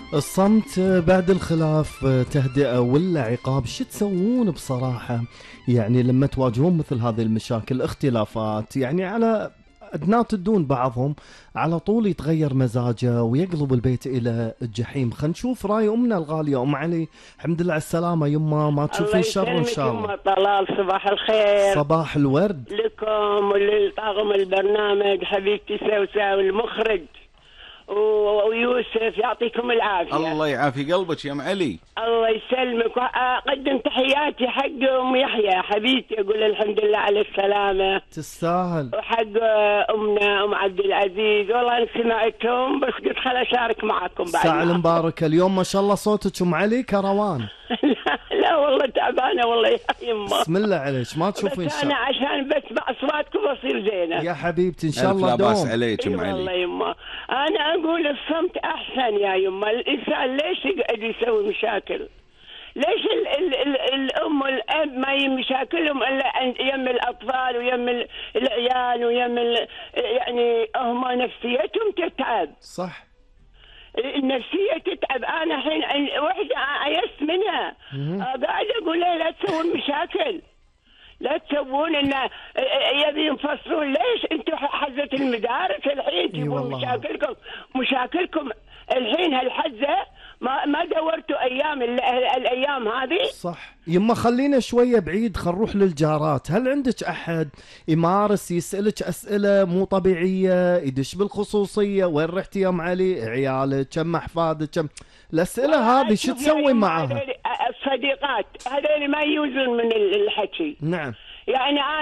الصمت بعد الخلاف تهدئة ولا عقاب؟ شو تسوون بصراحة يعني لما تواجهون مثل هذه المشاكل اختلافات؟ يعني على أدنى تدون بعضهم على طول يتغير مزاجه ويقلب البيت إلى الجحيم. خلينا نشوف رأي أمنا الغالية أم علي. الحمد لله على السلامة يما، ما الله تشوفين شر إن يسلمك شاء الله. يما طلال، صباح الخير صباح الورد. لكم ولطاقم البرنامج حبيبتي سوسة والمخرج ويوسف، يعطيكم العافية. الله يعافي قلبك يا ام علي. الله يسلمك، وأقدم تحياتي حق أم يحيى حبيبتي، أقول الحمد لله على السلامة. تستاهل. وحق أمنا أم عبد العزيز، والله أنا سمعتكم بس قلت خل أشارك معكم بعد. ساعة المباركة اليوم ما شاء الله صوتك أم علي كروان. لا والله تعبانة والله يا يما. بسم الله عليك، ما تشوفين بس أنا شر. عشان بسمع أصواتكم أصير زينة يا حبيبتي إن شاء ألف الله لا باس دوم. عليك ام والله علي. يما، انا اقول الصمت احسن يا يما. الانسان ليش يقعد يسوي مشاكل؟ ليش ال الام والاب ما يمشاكلهم الا يم الاطفال ويم العيال ويم يعني هم نفسيتهم تتعب. صح. النفسيه تتعب. انا الحين وحده عيست منها، قاعد اقول لها لا تسوون مشاكل، لا تسوون انه يبي ينفصلون. ليش انتم حزة المدارس الحين تجيبون مشاكلكم الحين هالحزة؟ ما دورتوا ايام الايام هذه؟ صح يما. خلينا شوية بعيد، خل نروح للجارات. هل عندك أحد يمارس يسألك أسئلة مو طبيعية، يدش بالخصوصية؟ وين رحتي يا أم علي؟ عيالك كم أحفادك كم؟ الأسئلة هذه شو تسوي معها؟ الصديقات هذول ما يوزن من الحكي. نعم. يعني